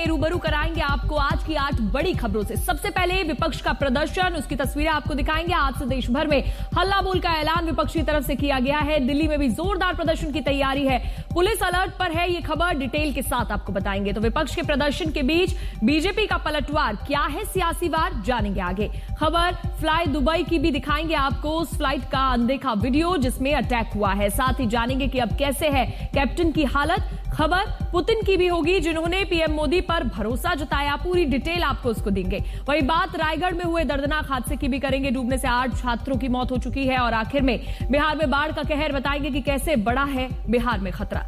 में रूबरू कराएंगे आपको आज की 8 बड़ी खबरों से। सबसे पहले विपक्ष का प्रदर्शन, उसकी तस्वीरें आपको दिखाएंगे। आज से देश भर में हल्ला बोल का ऐलान विपक्ष की तरफ से किया गया है। दिल्ली में भी जोरदार प्रदर्शन की तैयारी है। पुलिस अलर्ट पर है, ये खबर डिटेल के साथ आपको बताएंगे। तो विपक्ष के प्रदर्शन के बीच बीजेपी का पलटवार, क्या है सियासी वार, जानेंगे आगे। खबर फ्लाई दुबई की भी दिखाएंगे आपको, उस फ्लाइट का अनदेखा वीडियो जिसमें अटैक हुआ है। साथ ही जानेंगे कि अब कैसे है कैप्टन की हालत। खबर पुतिन की भी होगी, जिन्होंने पीएम मोदी पर भरोसा जताया। पूरी डिटेल आपको उसको देंगे। वही बात रायगढ़ में हुए दर्दनाक हादसे की भी करेंगे। डूबने से 8 छात्रों की मौत हो चुकी है। और आखिर में बिहार में बाढ़ का कहर, बताएंगे कि कैसे बड़ा है बिहार में खतरा।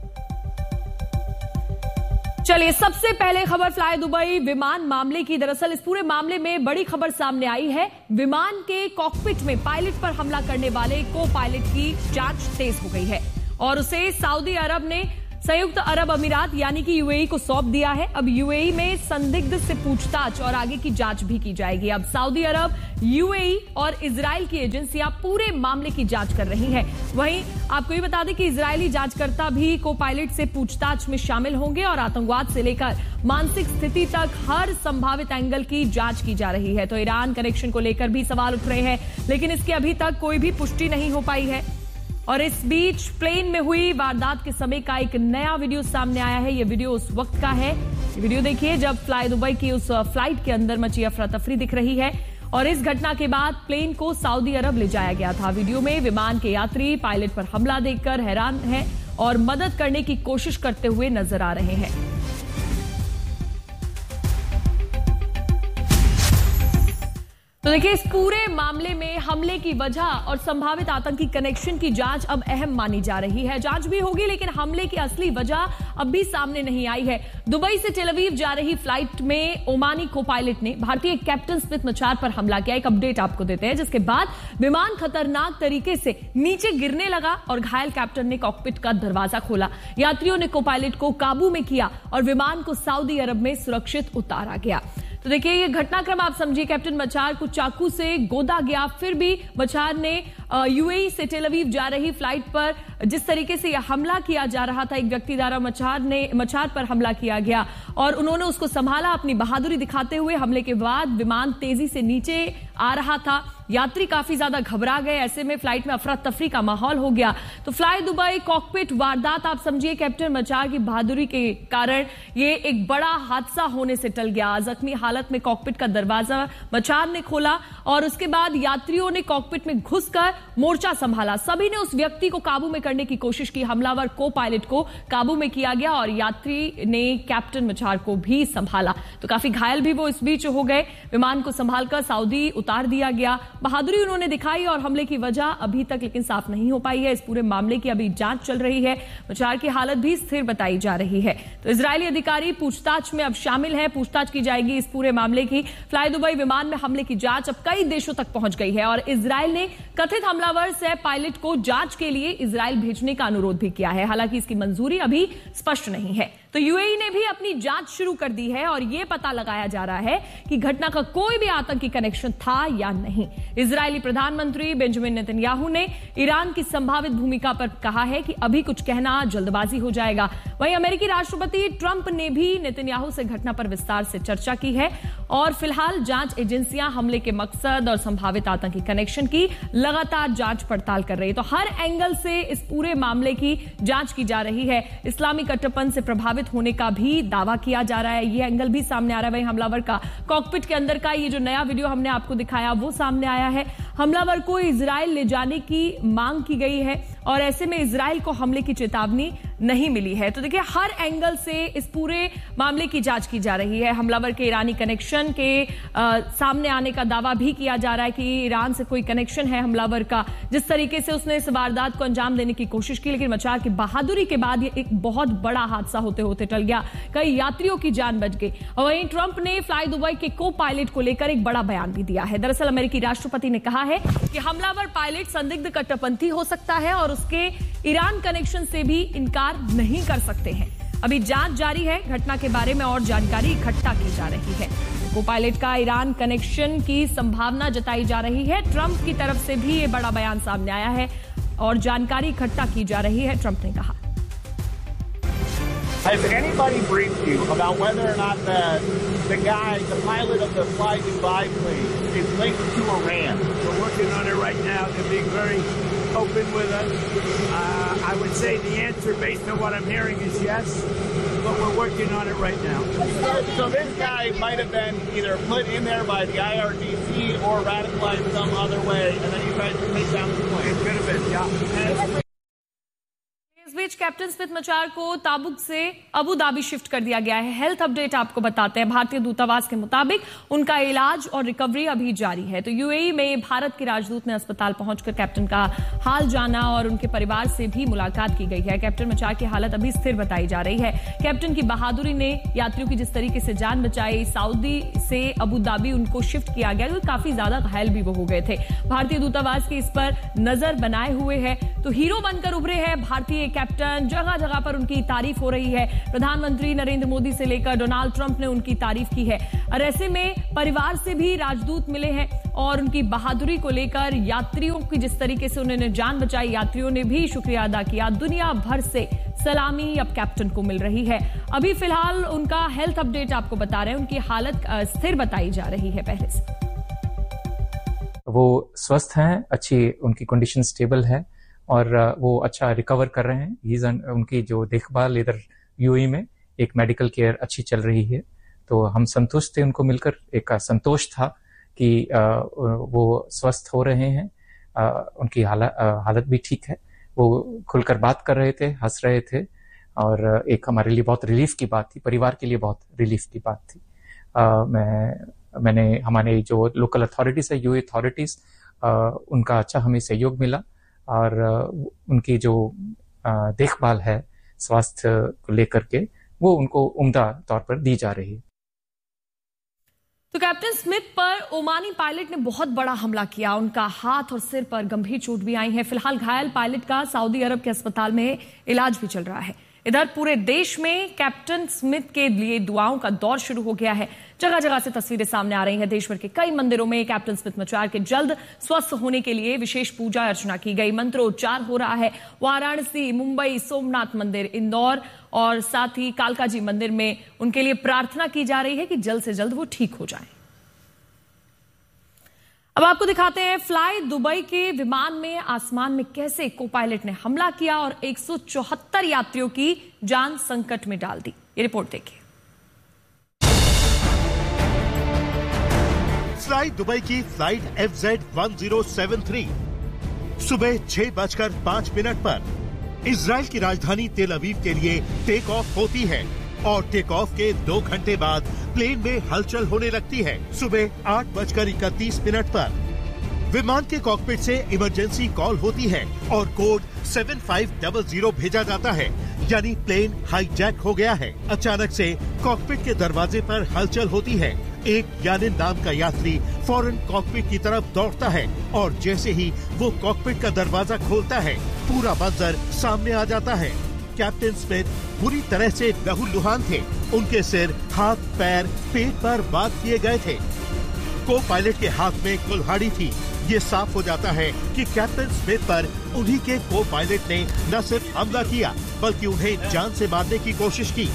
चलिए सबसे पहले खबर फ्लाई दुबई विमान मामले की। दरअसल इस पूरे मामले में बड़ी खबर सामने आई है। विमान के कॉकपिट में पायलट पर हमला करने वाले को पायलट की जांच तेज हो गई है और उसे सऊदी अरब ने संयुक्त अरब अमीरात यानी कि यूएई को सौंप दिया है। अब यूएई में संदिग्ध से पूछताछ और आगे की जांच भी की जाएगी। अब सऊदी अरब, यूएई और इजराइल की एजेंसियां पूरे मामले की जांच कर रही हैं। वहीं आपको ये बता दें कि इजरायली जांचकर्ता भी को पायलट से पूछताछ में शामिल होंगे और आतंकवाद से लेकर मानसिक स्थिति तक हर संभावित एंगल की जांच की जा रही है। तो ईरान कनेक्शन को लेकर भी सवाल उठ रहे हैं, लेकिन इसकी अभी तक कोई भी पुष्टि नहीं हो पाई है। और इस बीच प्लेन में हुई वारदात के समय का एक नया वीडियो सामने आया है। यह वीडियो उस वक्त का है। ये वीडियो देखिए जब फ्लाई दुबई की उस फ्लाइट के अंदर मची अफरा तफरी दिख रही है। और इस घटना के बाद प्लेन को सऊदी अरब ले जाया गया था। वीडियो में विमान के यात्री पायलट पर हमला देखकर हैरान हैं और मदद करने की कोशिश करते हुए नजर आ रहे हैं। तो देखिए इस पूरे मामले में हमले की वजह और संभावित आतंकी कनेक्शन की जांच अब अहम मानी जा रही है। जांच भी होगी, लेकिन हमले की असली वजह अब भी सामने नहीं आई है। दुबई से टेल अवीव जा रही फ्लाइट में ओमानी को पायलट ने भारतीय कैप्टन स्मिथ मचार पर हमला किया। एक अपडेट आपको देते हैं, जिसके बाद विमान खतरनाक तरीके से नीचे गिरने लगा और घायल कैप्टन ने कॉकपिट का दरवाजा खोला। यात्रियों ने को पायलट को काबू में किया और विमान को सऊदी अरब में सुरक्षित उतारा गया। तो देखिए ये घटनाक्रम आप समझिए। कैप्टन मचार को चाकू से गोदा गया, फिर भी मचार ने यूएई से टेल अवीव जा रही फ्लाइट पर जिस तरीके से यह हमला किया जा रहा था, एक व्यक्ति द्वारा मचार पर हमला किया गया और उन्होंने उसको संभाला। अपनी बहादुरी दिखाते हुए हमले के बाद विमान तेजी से नीचे आ रहा था। यात्री काफी ज्यादा घबरा गए। ऐसे में फ्लाइट में अफरा तफरी का माहौल हो गया। तो फ्लाई दुबई कॉकपिट वारदात आप समझिए कैप्टन मचार की बहादुरी के कारण ये एक बड़ा हादसा होने से टल गया। जख्मी हालत में कॉकपिट का दरवाजा मचार ने खोला और उसके बाद यात्रियों ने कॉकपिट में घुसकर मोर्चा संभाला। सभी ने उस व्यक्ति को काबू में करने की कोशिश की। हमलावर को पायलट को काबू में किया गया और यात्री ने कैप्टन मचार को भी संभाला। तो काफी घायल भी वो इस बीच हो गए। विमान को संभालकर सऊदी उतार दिया गया। बहादुरी उन्होंने दिखाई और हमले की वजह अभी तक लेकिन साफ नहीं हो पाई है। इस पूरे मामले की अभी जांच चल रही है। मचार की हालत भी स्थिर बताई जा रही है। तो इजरायली अधिकारी पूछताछ में अब शामिल है। पूछताछ की जाएगी इस पूरे मामले की। फ्लाई दुबई विमान में हमले की जांच अब कई देशों तक पहुंच गई है और इजरायल ने कथित हमलावर से पायलट को जांच के लिए इजरायल भेजने का अनुरोध भी किया है। हालांकि इसकी मंजूरी अभी स्पष्ट नहीं है। तो यूएई ने भी अपनी जांच शुरू कर दी है और यह पता लगाया जा रहा है कि घटना का कोई भी आतंकी कनेक्शन था या नहीं। इजरायली प्रधानमंत्री बेंजामिन नेतन्याहू ने ईरान की संभावित भूमिका पर कहा है कि अभी कुछ कहना जल्दबाजी हो जाएगा। वहीं अमेरिकी राष्ट्रपति ट्रंप ने भी नेतन्याहू से घटना पर विस्तार से चर्चा की है और फिलहाल जांच एजेंसियां हमले के मकसद और संभावित आतंकी कनेक्शन की लगातार जांच पड़ताल कर रही है। तो हर एंगल से इस पूरे मामले की जांच की जा रही है। इस्लामी कट्टरपंथ से प्रभावित होने का भी दावा किया जा रहा है। यह एंगल भी सामने आ रहा है। वहीं हमलावर का कॉकपिट के अंदर का ये जो नया वीडियो हमने आपको दिखाया वो सामने आया है। हमलावर को इजरायल ले जाने की मांग की गई है और ऐसे में इजरायल को हमले की चेतावनी नहीं मिली है। तो देखिए हर एंगल से इस पूरे मामले की जांच की जा रही है। हमलावर के ईरानी कनेक्शन के सामने आने का दावा भी किया जा रहा है कि ईरान से कोई कनेक्शन है हमलावर का। जिस तरीके से उसने इस वारदात को अंजाम देने की कोशिश की, लेकिन मचार की बहादुरी के बाद ये एक बहुत बड़ा हादसा होते होते टल गया। कई यात्रियों की जान बच गई। और वहीं ट्रंप ने फ्लाई दुबई के को पायलट को लेकर एक बड़ा बयान भी दिया है। दरअसल अमेरिकी राष्ट्रपति ने कहा है कि हमलावर पायलट संदिग्ध कट्टरपंथी हो सकता है और उसके ईरान कनेक्शन से भी इनकार नहीं कर सकते हैं। अभी जांच जारी है। घटना के बारे में और जानकारी इकट्ठा की जा रही है। को पायलट का ईरान कनेक्शन की संभावना जताई जा रही है। ट्रंप की तरफ से भी ये बड़ा बयान सामने आया है और जानकारी इकट्ठा की जा रही है। ट्रंप ने कहा, I Has anybody briefed you about whether or not the pilot of the Fly Dubai plane is linked to Iran? We're working on it right now. They're being very open with us. I would say the answer, based on what I'm hearing, is yes, but we're working on it right now. So this guy might have been either put in there by the IRGC or radicalized some other way, and then you tried to take down the plane. It could have been, yeah. इस बीच captain Smith मचार को Tabuk से Abu Dhabi shift कर दिया गया है। Health update आपको बताते हैं। भारतीय दूतावास के मुताबिक उनका इलाज और रिकवरी अभी जारी है। तो यूएई में भारत के राजदूत ने अस्पताल पहुंचकर कैप्टन का हाल जाना और उनके परिवार से भी मुलाकात की गई है। कैप्टन मचार की हालत अभी स्थिर बताई जा रही है। कैप्टन की बहादुरी ने यात्रियों की जिस तरीके से जान बचाई, सऊदी से अबू धाबी उनको शिफ्ट किया गया, तो काफी ज्यादा घायल भी वो हो गए थे। भारतीय दूतावास की इस पर नजर बनाए हुए है। तो हीरो बनकर उभरे हैं भारतीय कैप्टन, जगह जगह पर उनकी तारीफ हो रही है। प्रधानमंत्री नरेंद्र मोदी से लेकर डोनाल्ड ट्रंप ने उनकी तारीफ की है। और ऐसे में परिवार से भी राजदूत मिले हैं और उनकी बहादुरी को लेकर यात्रियों की जिस तरीके से उन्होंने जान बचाई, यात्रियों ने भी शुक्रिया अदा किया। दुनिया भर से सलामी अब कैप्टन को मिल रही है। अभी फिलहाल उनका हेल्थ अपडेट आपको बता रहे हैं। उनकी हालत स्थिर बताई जा रही है पहले से। वो स्वस्थ हैं, अच्छी उनकी कंडीशन स्टेबल है और वो अच्छा रिकवर कर रहे हैं। उनकी जो देखभाल इधर यूएई में एक मेडिकल केयर अच्छी चल रही है। तो हम संतुष्ट थे, उनको मिलकर एक संतोष था कि वो स्वस्थ हो रहे हैं, उनकी हालत भी ठीक है। वो खुलकर बात कर रहे थे, हंस रहे थे और एक हमारे लिए बहुत रिलीफ की बात थी, परिवार के लिए बहुत रिलीफ की बात थी। मैंने हमारे जो लोकल अथॉरिटीज है, यूएई अथॉरिटीज, उनका अच्छा हमें सहयोग मिला और उनकी जो देखभाल है स्वास्थ्य को लेकर के, वो उनको उम्दा तौर पर दी जा रही है। तो कैप्टन स्मिथ पर ओमानी पायलट ने बहुत बड़ा हमला किया। उनका हाथ और सिर पर गंभीर चोट भी आई है। फिलहाल घायल पायलट का सऊदी अरब के अस्पताल में इलाज भी चल रहा है। इधर पूरे देश में कैप्टन स्मिथ के लिए दुआओं का दौर शुरू हो गया है। जगह जगह से तस्वीरें सामने आ रही हैं। देश भर के कई मंदिरों में कैप्टन स्मिथ मचार के जल्द स्वस्थ होने के लिए विशेष पूजा अर्चना की गई। मंत्रोच्चार हो रहा है। वाराणसी, मुंबई, सोमनाथ मंदिर, इंदौर और साथ ही कालका जी मंदिर में उनके लिए प्रार्थना की जा रही है कि जल्द से जल्द वो ठीक हो जाएं। अब आपको दिखाते हैं फ्लाई दुबई के विमान में आसमान में कैसे को पायलट ने हमला किया और 174 यात्रियों की जान संकट में डाल दी। ये रिपोर्ट देखिए। फ्लाई दुबई की फ्लाइट FZ1073 सुबह 6:05 पर इजराइल की राजधानी तेल अवीव के लिए टेक ऑफ होती है और टेक ऑफ के 2 घंटे बाद प्लेन में हलचल होने लगती है। सुबह 8:31 पर विमान के कॉकपिट से इमरजेंसी कॉल होती है और कोड 7500 भेजा जाता है, यानी प्लेन हाईजैक हो गया है। अचानक से कॉकपिट के दरवाजे पर हलचल होती है। एक यानिन नाम का यात्री फौरन कॉकपिट की तरफ दौड़ता है और जैसे ही वो कॉकपिट का दरवाजा खोलता है, पूरा मंजर सामने आ जाता है। कैप्टन स्मिथ बुरी तरह से लहूलुहान थे। उनके सिर, हाथ, पैर, पेट पर बात किए गए थे। को पायलट के हाथ में कुल्हाड़ी थी। ये साफ हो जाता है कि कैप्टन स्मिथ पर उन्हीं के को पायलट ने न सिर्फ हमला किया बल्कि उन्हें जान से मारने की कोशिश की।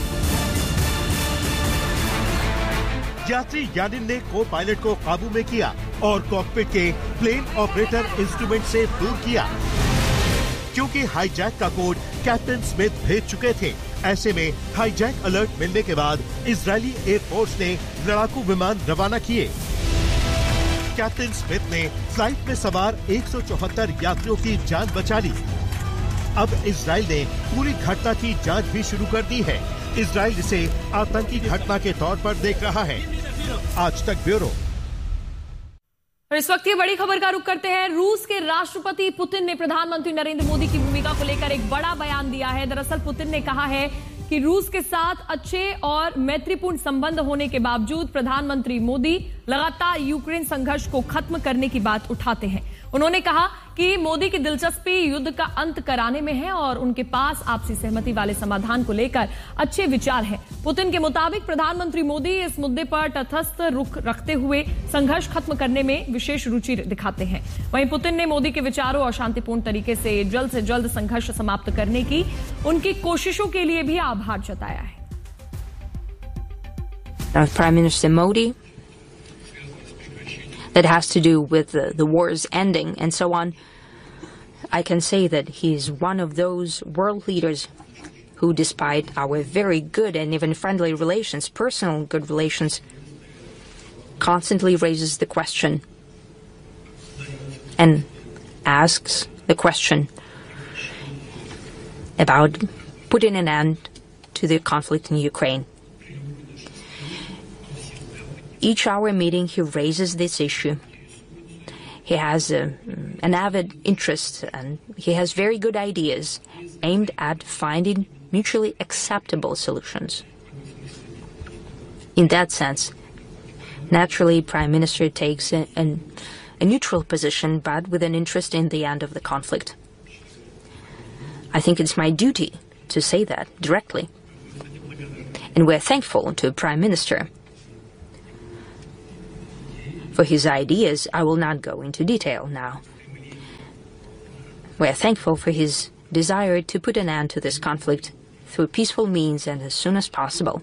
यात्री यानिन ने को पायलट को काबू में किया और कॉकपिट के प्लेन ऑपरेटर इंस्ट्रूमेंट से दूर किया। क्योंकि हाईजैक का कोड कैप्टन स्मिथ भेज चुके थे, ऐसे में हाईजैक अलर्ट मिलने के बाद इजरायली एयरफोर्स ने लड़ाकू विमान रवाना किए। कैप्टन स्मिथ ने फ्लाइट में सवार 174 यात्रियों की जान बचा ली। अब इजराइल ने पूरी घटना की जांच भी शुरू कर दी है। इजराइल इसे आतंकी घटना के तौर पर देख रहा है। आज तक ब्यूरो। और इस वक्त ये बड़ी खबर का रुख करते हैं। रूस के राष्ट्रपति पुतिन ने प्रधानमंत्री नरेंद्र मोदी की भूमिका को लेकर एक बड़ा बयान दिया है। दरअसल पुतिन ने कहा है कि रूस के साथ अच्छे और मैत्रीपूर्ण संबंध होने के बावजूद प्रधानमंत्री मोदी लगातार यूक्रेन संघर्ष को खत्म करने की बात उठाते हैं। उन्होंने कहा कि मोदी की दिलचस्पी युद्ध का अंत कराने में है और उनके पास आपसी सहमति वाले समाधान को लेकर अच्छे विचार हैं। पुतिन के मुताबिक प्रधानमंत्री मोदी इस मुद्दे पर तटस्थ रुख रखते हुए संघर्ष खत्म करने में विशेष रुचि दिखाते हैं। वहीं पुतिन ने मोदी के विचारों और शांतिपूर्ण तरीके से जल्द संघर्ष समाप्त करने की उनकी कोशिशों के लिए भी आभार जताया है। Prime Minister Modi, that has to do with the war's ending and so on. I can say that he is one of those world leaders who, despite our very good and even friendly relations, personal good relations, constantly raises the question and asks the question about putting an end to the conflict in Ukraine. Each hour meeting, he raises this issue. He has an avid interest and he has very good ideas aimed at finding mutually acceptable solutions. In that sense, naturally, Prime Minister takes a neutral position, but with an interest in the end of the conflict. I think it's my duty to say that directly. And we're thankful to Prime Minister for his ideas. I will not go into detail now. We are thankful for his desire to put an end to this conflict through peaceful means and as soon as possible.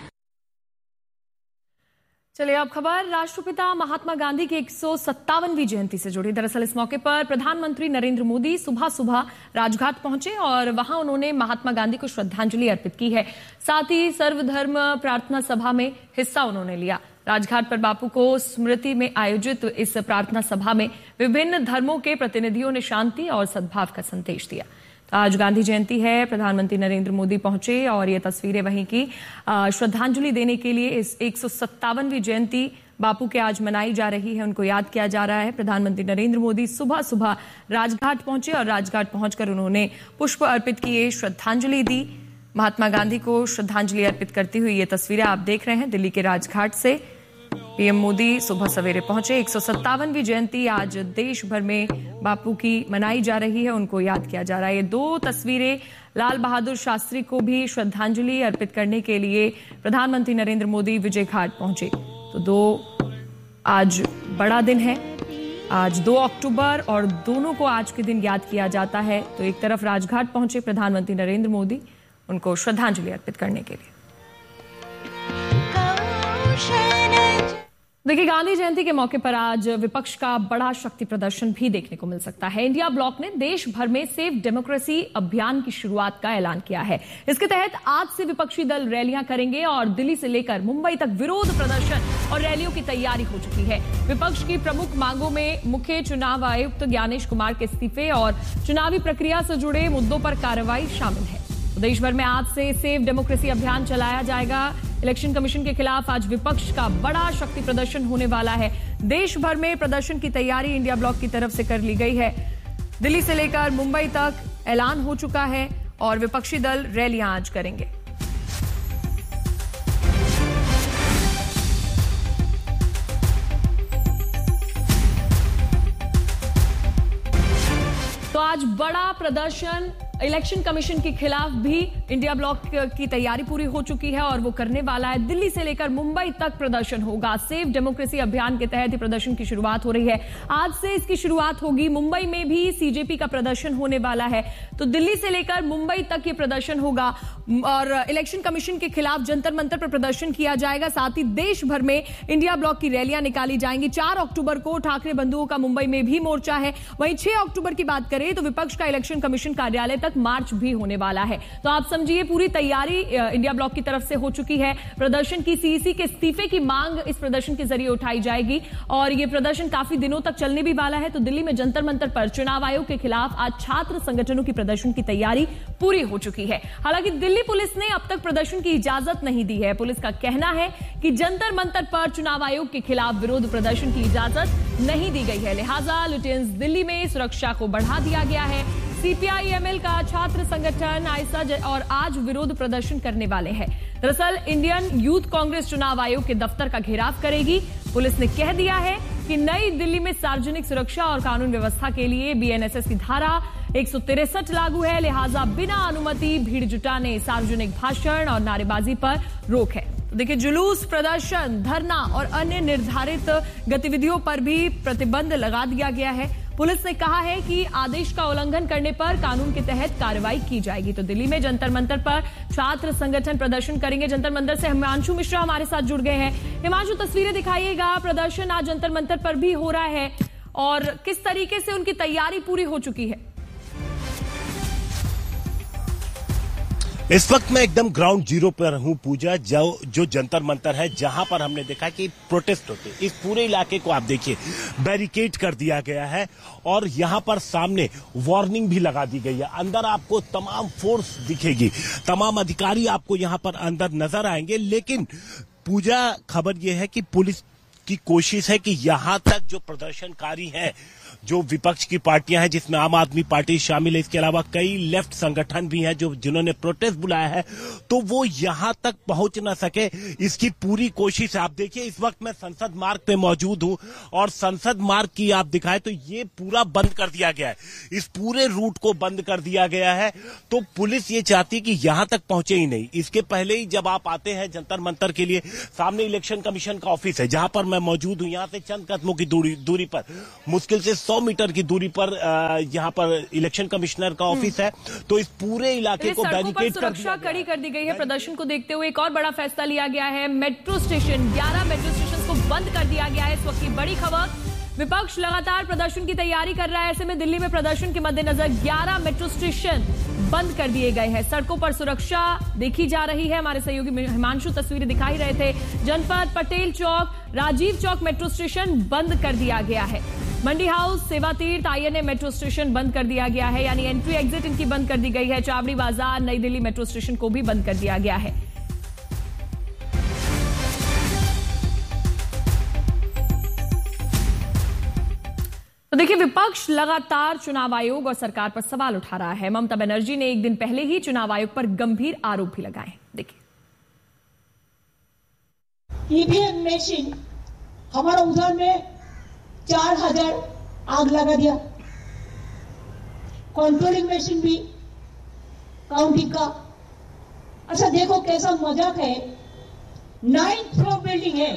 चलिए अब खबर राष्ट्रपिता महात्मा गांधी की 157वीं जयंती से जुड़ी। दरअसल इस मौके पर प्रधानमंत्री नरेंद्र मोदी सुबह राजघाट पहुंचे और वहां उन्होंने महात्मा गांधी को श्रद्धांजलि अर्पित की है। साथ ही सर्वधर्म प्रार्थना सभा में हिस्सा उन्होंने लिया। राजघाट पर बापू को स्मृति में आयोजित इस प्रार्थना सभा में विभिन्न धर्मों के प्रतिनिधियों ने शांति और सद्भाव का संदेश दिया। तो आज गांधी जयंती है, प्रधानमंत्री नरेंद्र मोदी पहुंचे और ये तस्वीरें वहीं की श्रद्धांजलि देने के लिए इस 157वीं जयंती बापू के आज मनाई जा रही है, उनको याद किया जा रहा है। प्रधानमंत्री नरेंद्र मोदी सुबह राजघाट पहुंचे और राजघाट पहुंचकर उन्होंने पुष्प अर्पित किए, श्रद्धांजलि दी। महात्मा गांधी को श्रद्धांजलि अर्पित करती हुई ये तस्वीरें आप देख रहे हैं दिल्ली के राजघाट से। पीएम मोदी सुबह सवेरे पहुंचे। 157वीं जयंती आज देश भर में बापू की मनाई जा रही है, उनको याद किया जा रहा है। ये दो तस्वीरें लाल बहादुर शास्त्री को भी श्रद्धांजलि अर्पित करने के लिए प्रधानमंत्री नरेंद्र मोदी विजय घाट पहुंचे। तो आज बड़ा दिन है, आज 2 अक्टूबर और दोनों को आज के दिन याद किया जाता है। तो एक तरफ राजघाट पहुंचे प्रधानमंत्री नरेंद्र मोदी उनको श्रद्धांजलि अर्पित करने के लिए। देखिए, गांधी जयंती के मौके पर आज विपक्ष का बड़ा शक्ति प्रदर्शन भी देखने को मिल सकता है। इंडिया ब्लॉक ने देश भर में सेफ डेमोक्रेसी अभियान की शुरुआत का ऐलान किया है। इसके तहत आज से विपक्षी दल रैलियां करेंगे और दिल्ली से लेकर मुंबई तक विरोध प्रदर्शन और रैलियों की तैयारी हो चुकी है। विपक्ष की प्रमुख मांगों में मुख्य चुनाव आयुक्त ज्ञानेश कुमार के इस्तीफे और चुनावी प्रक्रिया से जुड़े मुद्दों पर कार्रवाई शामिल है। तो देश भर में आज से सेफ डेमोक्रेसी अभियान चलाया जाएगा। इलेक्शन कमीशन के खिलाफ आज विपक्ष का बड़ा शक्ति प्रदर्शन होने वाला है। देश भर में प्रदर्शन की तैयारी इंडिया ब्लॉक की तरफ से कर ली गई है। दिल्ली से लेकर मुंबई तक ऐलान हो चुका है और विपक्षी दल रैलियां आज करेंगे। तो आज बड़ा प्रदर्शन इलेक्शन कमीशन के खिलाफ भी इंडिया ब्लॉक की तैयारी पूरी हो चुकी है और वो करने वाला है। दिल्ली से लेकर मुंबई तक प्रदर्शन होगा। सेफ डेमोक्रेसी अभियान के तहत ही प्रदर्शन की शुरुआत हो रही है। आज से इसकी शुरुआत होगी। मुंबई में भी सीजेपी का प्रदर्शन होने वाला है। तो दिल्ली से लेकर मुंबई तक ये प्रदर्शन होगा और इलेक्शन कमीशन के खिलाफ जंतर मंतर पर प्रदर्शन किया जाएगा। साथ ही देश भर में इंडिया ब्लॉक की रैलियां निकाली जाएंगी। 4 अक्टूबर को ठाकरे बंधुओं का मुंबई में भी मोर्चा है। वहीं 6 अक्टूबर की बात करें तो विपक्ष का इलेक्शन कमीशन कार्यालय तक मार्च भी होने वाला है। तो आप समझिए पूरी तैयारी इंडिया ब्लॉक की तरफ से हो चुकी है। प्रदर्शन की सीईसी के इस्तीफे की मांग इस प्रदर्शन के जरिए उठाई जाएगी और यह प्रदर्शन काफी दिनों तक चलने भी वाला है। तो दिल्ली में जंतर मंतर पर चुनाव आयोग के खिलाफ आज छात्र संगठनों की प्रदर्शन की तैयारी पूरी हो चुकी है। हालांकि दिल्ली पुलिस ने अब तक प्रदर्शन की इजाजत नहीं दी है। पुलिस का कहना है कि जंतर मंतर पर चुनाव आयोग के खिलाफ विरोध प्रदर्शन की इजाजत नहीं दी गई है, लिहाजा लुटेंस दिल्ली में सुरक्षा को बढ़ा दिया गया है। सीपीआई-एमएल का छात्र संगठन आइसा और आज विरोध प्रदर्शन करने वाले हैं। दरअसल इंडियन यूथ कांग्रेस चुनाव आयोग के दफ्तर का घेराव करेगी। पुलिस ने कह दिया है कि नई दिल्ली में सार्वजनिक सुरक्षा और कानून व्यवस्था के लिए बीएनएसएस की धारा 163 लागू है, लिहाजा बिना अनुमति भीड़ जुटाने, सार्वजनिक भाषण और नारेबाजी पर रोक है। तो देखिए, जुलूस, प्रदर्शन, धरना और अन्य निर्धारित गतिविधियों पर भी प्रतिबंध लगा दिया गया है। पुलिस ने कहा है कि आदेश का उल्लंघन करने पर कानून के तहत कार्रवाई की जाएगी। तो दिल्ली में जंतर मंतर पर छात्र संगठन प्रदर्शन करेंगे। जंतर मंतर से हिमांशु मिश्रा हमारे साथ जुड़ गए हैं। हिमांशु, तस्वीरें दिखाइएगा। प्रदर्शन आज जंतर मंतर पर भी हो रहा है और किस तरीके से उनकी तैयारी पूरी हो चुकी है? इस वक्त मैं एकदम ग्राउंड जीरो पर हूं पूजा, जो जंतर मंतर है, जहां पर हमने देखा कि प्रोटेस्ट होते। इस पूरे इलाके को आप देखिए, बैरिकेड कर दिया गया है और यहां पर सामने वार्निंग भी लगा दी गई है। अंदर आपको तमाम फोर्स दिखेगी, तमाम अधिकारी आपको यहां पर अंदर नजर आएंगे। लेकिन पूजा, खबर यह है कि पुलिस की कोशिश है कि यहां तक जो प्रदर्शनकारी हैं, जो विपक्ष की पार्टियां हैं, जिसमें आम आदमी पार्टी शामिल है, इसके अलावा कई लेफ्ट संगठन भी हैं जिन्होंने प्रोटेस्ट बुलाया है, तो वो यहां तक पहुंच ना सके, इसकी पूरी कोशिश है। आप देखिए, इस वक्त मैं संसद मार्ग पे मौजूद हूं और संसद मार्ग की आप दिखाए तो ये पूरा बंद कर दिया गया है। इस पूरे रूट को बंद कर दिया गया है। तो पुलिस ये चाहती है कि यहां तक पहुंचे ही नहीं। इसके पहले ही जब आप आते हैं जंतर मंतर के लिए, सामने इलेक्शन कमीशन का ऑफिस है जहां पर मैं मौजूद हूं। यहां से चंद कदमों की दूरी पर, मुश्किल से 100 मीटर की दूरी पर यहां पर इलेक्शन कमिश्नर का ऑफिस है। तो इस पूरे इलाके को बैरिकेड कर सुरक्षा कड़ी कर दी गई है। प्रदर्शन को देखते हुए एक और बड़ा फैसला लिया गया है। मेट्रो स्टेशन, 11 मेट्रो स्टेशन को बंद कर दिया गया है। इस वक्त की बड़ी खबर, विपक्ष लगातार प्रदर्शन की तैयारी कर रहा है। ऐसे में दिल्ली में प्रदर्शन के मद्देनजर 11 मेट्रो स्टेशन बंद कर दिए गए हैं। सड़कों पर सुरक्षा देखी जा रही है। हमारे सहयोगी हिमांशु तस्वीरें दिखाई रहे थे। जनपद, पटेल चौक, राजीव चौक मेट्रो स्टेशन बंद कर दिया गया है। मंडी हाउस, सेवा तीर्थ, आईएनए मेट्रो स्टेशन बंद कर दिया गया है, यानी एंट्री एग्जिट इनकी बंद कर दी गई है। चावड़ी बाजार, नई दिल्ली मेट्रो स्टेशन को भी बंद कर दिया गया है। तो देखिए, विपक्ष लगातार चुनाव आयोग और सरकार पर सवाल उठा रहा है। ममता बनर्जी ने एक दिन पहले ही चुनाव आयोग पर गंभीर आरोप भी लगाए। देखिए, ईवीएम मशीन हमारा उधर में 4000 आग लगा दिया। कंट्रोलिंग मशीन भी काउंटिंग का। अच्छा देखो कैसा मजाक है। 9th फ्लोर बिल्डिंग है,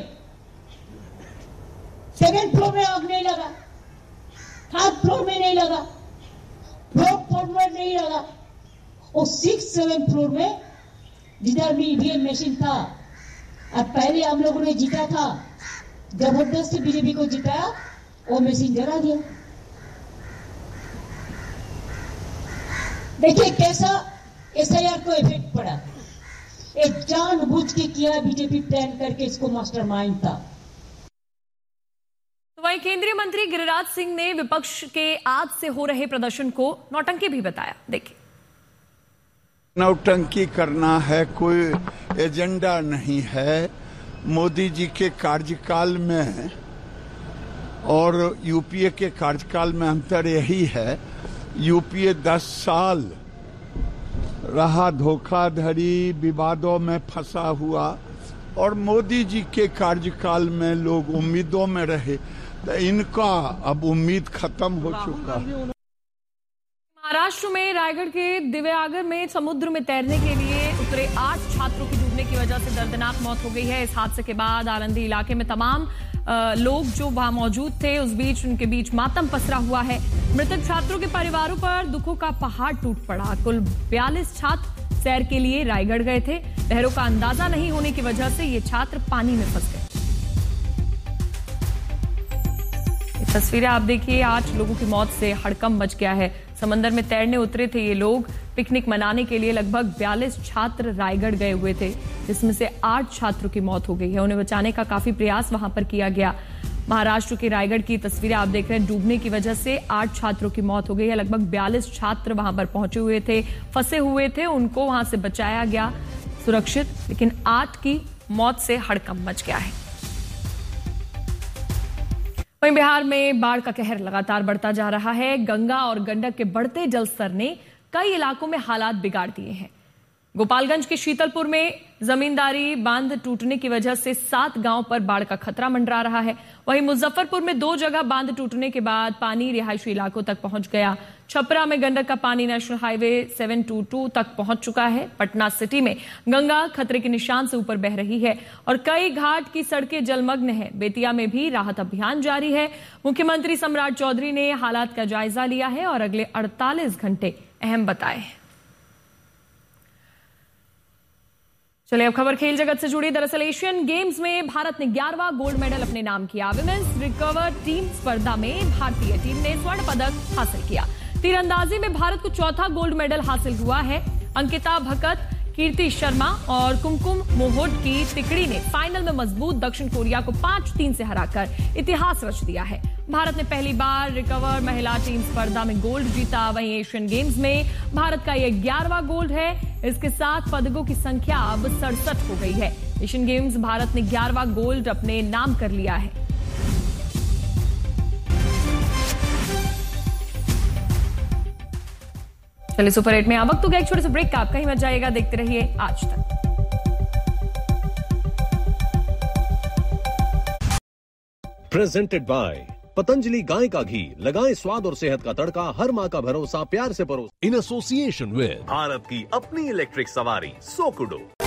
7th फ्लोर में आग नहीं लगा, 3rd फ्लोर में नहीं लगा, 4th फ्लोर में नहीं लगा, और 6th 7th फ्लोर में जिधर भी ईवीएम मशीन था। अब पहले हम लोगों ने जीता था, जबरदस्ती बीजेपी को जिताया, वो मशीन जला दिया। देखिए कैसा एसआईआर को इफेक्ट पड़ा। एक जानबूझ के किया, बीजेपी प्लान करके इसको मास्टरमाइंड था। तो वहीं केंद्रीय मंत्री गिरिराज सिंह ने विपक्ष के आज से हो रहे प्रदर्शन को नौटंकी भी बताया। देखिए, नौटंकी करना है, कोई एजेंडा नहीं है। मोदी जी के कार्यकाल में और यूपीए के कार्यकाल में अंतर यही है, यूपीए 10 साल रहा धोखाधड़ी, विवादों में फंसा हुआ, और मोदी जी के कार्यकाल में लोग उम्मीदों में रहे। तो इनका अब उम्मीद खत्म हो चुका है। महाराष्ट्र में रायगढ़ के दिव्यागर में समुद्र में तैरने के लिए उतरे 8 छात्रों की डूबने की वजह से दर्दनाक मौत हो गई है। इस हादसे के बाद आनंदी इलाके में तमाम लोग जो वहां मौजूद थे, उस बीच उनके बीच मातम पसरा हुआ है। मृतक छात्रों के परिवारों पर दुखों का पहाड़ टूट पड़ा। कुल 42 छात्र सैर के लिए रायगढ़ गए थे। लहरों का अंदाजा नहीं होने की वजह से ये छात्र पानी में फंस गए। तस्वीरें आप देखिए, 8 लोगों की मौत से हड़कंप मच गया है। समंदर में तैरने उतरे थे ये लोग। पिकनिक मनाने के लिए लगभग 42 छात्र रायगढ़ गए हुए थे, जिसमें से 8 छात्रों की मौत हो गई है। उन्हें बचाने का काफी प्रयास वहां पर किया गया। महाराष्ट्र के रायगढ़ की तस्वीरें आप देख रहे हैं। डूबने की वजह से 8 छात्रों की मौत हो गई है। लगभग 42 छात्र वहां पर पहुंचे हुए थे, फंसे हुए थे। उनको वहां से बचाया गया सुरक्षित, लेकिन 8 की मौत से हड़कंप मच गया है। वहीं बिहार में बाढ़ का कहर लगातार बढ़ता जा रहा है। गंगा और गंडक के बढ़ते जलस्तर ने कई इलाकों में हालात बिगाड़ दिए हैं। गोपालगंज के शीतलपुर में जमींदारी बांध टूटने की वजह से 7 गांव पर बाढ़ का खतरा मंडरा रहा है। वहीं मुजफ्फरपुर में 2 जगह बांध टूटने के बाद पानी रिहायशी इलाकों तक पहुंच गया। छपरा में गंडक का पानी नेशनल हाईवे 722 तक पहुंच चुका है। पटना सिटी में गंगा खतरे के निशान से ऊपर बह रही है और कई घाट की सड़कें जलमग्न है। बेतिया में भी राहत अभियान जारी है। मुख्यमंत्री सम्राट चौधरी ने हालात का जायजा लिया है और अगले 48 घंटे अहम बताए। चलिए अब खबर खेल जगत से जुड़ी। दरअसल एशियन गेम्स में भारत ने 11वां गोल्ड मेडल अपने नाम किया। विमेंस रिकर्व टीम स्पर्धा में भारतीय टीम ने स्वर्ण पदक हासिल किया। तीरंदाजी में भारत को 4था गोल्ड मेडल हासिल हुआ है। अंकिता भकत, कीर्ति शर्मा और कुमकुम मोहोड की तिकड़ी ने फाइनल में मजबूत दक्षिण कोरिया को 5-3 से हराकर इतिहास रच दिया है। भारत ने पहली बार रिकर्व महिला टीम स्पर्धा में गोल्ड जीता। वहीं एशियन गेम्स में भारत का यह 11वां गोल्ड है। इसके साथ पदकों की संख्या अब 67 हो गई है। एशियन गेम्स भारत ने 11वां गोल्ड अपने नाम कर लिया है। चलिए सुपर 8 में अब वक्त तो एक छोटे से ब्रेक का, आप कहीं मत जाइएगा, देखते रहिए आज तक। प्रेजेंटेड बाय पतंजलि गाय का घी, लगाएं स्वाद और सेहत का तड़का, हर माँ का भरोसा प्यार से परोस। इन एसोसिएशन विद भारत की अपनी इलेक्ट्रिक सवारी सोकुडो।